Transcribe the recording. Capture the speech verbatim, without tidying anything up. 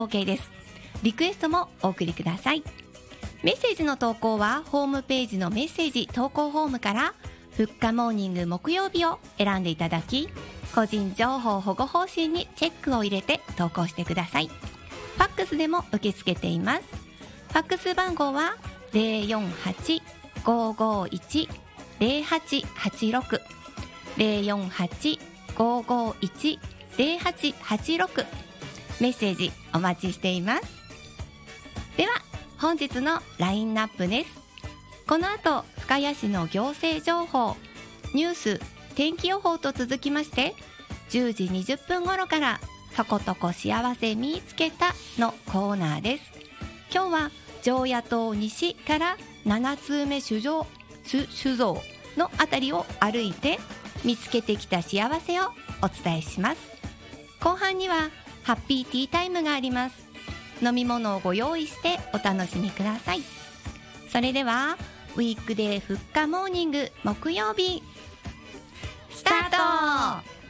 OK です。リクエストもお送りください。メッセージの投稿はホームページのメッセージ投稿フォームからふっかモーニング木曜日を選んでいただき、個人情報保護方針にチェックを入れて投稿してください。ファックスでも受け付けています。ファックス番号は ゼロよんはち ごーごーいち ゼロはちはちろく ゼロよんはち ごーごーいち ゼロはちはちろく、メッセージお待ちしています。では本日のラインナップです。この後深谷市の行政情報、ニュース、天気予報と続きまして、じゅうじにじゅっぷん頃からとことこ幸せ見つけたのコーナーです。今日は常夜灯西からななつうめ酒造酒造のあたりを歩いて見つけてきた幸せをお伝えします。後半にはハッピーティータイムがあります。飲み物をご用意してお楽しみください。それではウィークデーふっかモーニング木曜日スタート。